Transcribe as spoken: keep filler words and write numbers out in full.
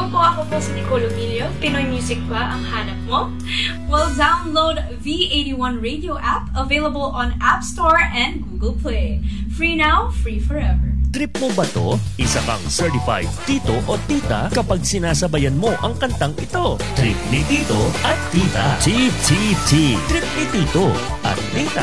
Hello po, ako po si Nicole Umilio. Pinoy music ba ang hanap mo? Well, download V eighty-one Radio app, available on App Store and Google Play. Free now, free forever. Trip mo ba to? Isa kang certified tito o tita kapag sinasabayan mo ang kantang ito. Trip ni tito at tita. T T T. Trip ni tito at tita.